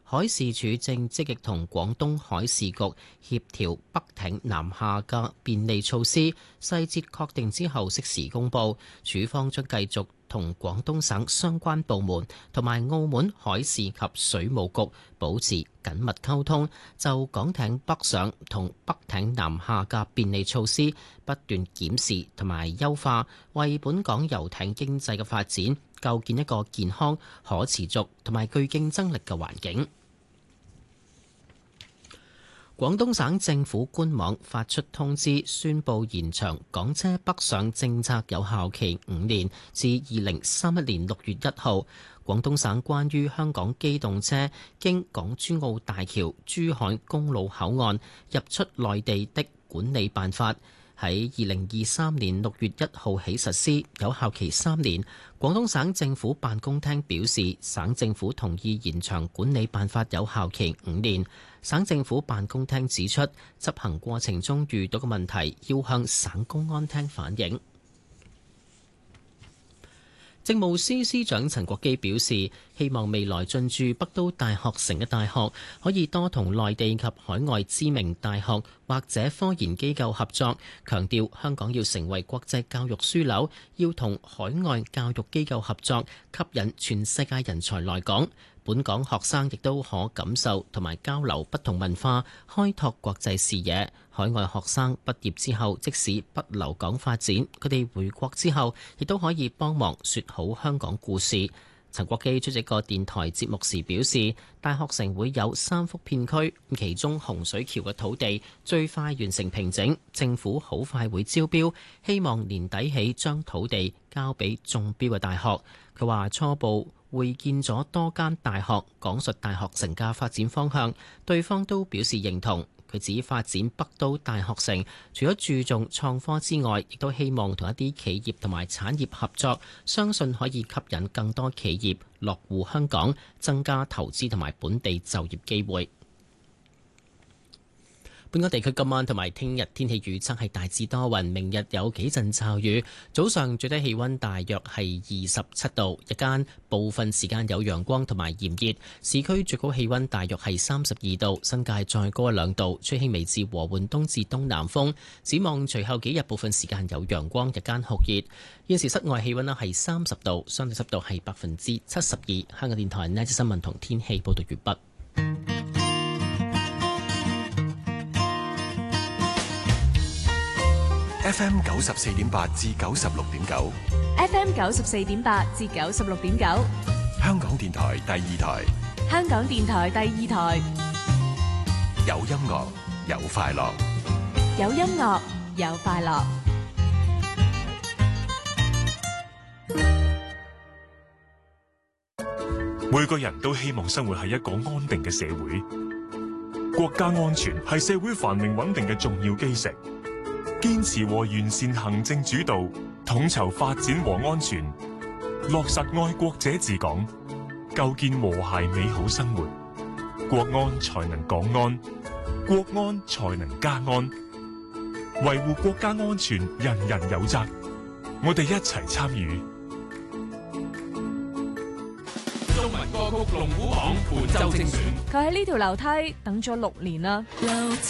海事處正積極同廣東海事局協調北艇南下嘅便利措施，細節確定之後適時公佈。處方將繼續同廣東省相關部門同埋澳門海事及水務局保持緊密溝通，就港艇北上同北艇南下嘅便利措施不斷檢視同埋優化，為本港遊艇經濟嘅發展構建一個健康、可持續同埋具競爭力嘅環境。廣東省政府官網發出通知，宣布延長港車北上政策有效期5年，至2031年6月1號。廣東省關於香港機動車經港珠澳大橋珠海公路口岸入出內地的管理辦法喺2023年6月1號起實施，有效期3年。廣東省政府辦公廳表示，省政府同意延長管理辦法有效期5年。省政府辦公廳指出，執行過程中遇到嘅問題要向省公安廳反映。政務司司長陳國基表示，希望未來進駐北都大學城嘅大學可以多同內地及海外知名大學或者科研機構合作，強調香港要成為國際教育樞紐，要同海外教育機構合作，吸引全世界人才來港。本港學生亦都可感受同埋交流不同文化，開拓國際視野。海外學生畢業之後，即使不留港發展，佢哋回國之後，亦都可以幫忙說好香港故事。陳國基出席個電台節目時表示，大學城會有3幅片區，其中洪水橋嘅土地最快完成平整，政府好快會招標，希望年底起將土地交俾中標嘅大學。佢話初步會見咗多間大學，講述大學城嘅發展方向，對方都表示認同。佢指發展北都大學城，除咗注重創科之外，亦都希望同一啲企業同埋產業合作，相信可以吸引更多企業落戶香港，增加投資同埋本地就業機會。本港地區今晚同埋聽日天氣預測係大致多雲，明日有幾陣驟雨。早上最低氣溫大約係27度，日間部分時間有陽光同埋炎熱。市區最高氣溫大約係32度，新界再高1-2度，吹輕微至和緩東至東南風。展望隨後幾日部分時間有陽光，日間酷熱。現時室外氣溫係30度，相對濕度係72%。香港電台呢則新聞同天氣報道完畢。 FM 94.8至96.9 ，FM 94.8至96.9， 香港電台第2台， 香港電台第2台， 有音樂有快樂， 有音樂有快樂。 每個人都希望生活喺一個安定嘅社會，國家安全係社會繁榮穩定嘅重要基石。堅持和完善行政主導，統籌發展和安全，落實愛國者治港，構建和諧美好生活。國安才能港安，國安才能家安。維護國家安全，人人有責。我哋一齊參與。 中文歌曲龍虎榜伴奏精選， 佢喺呢條樓梯等咗6年啦。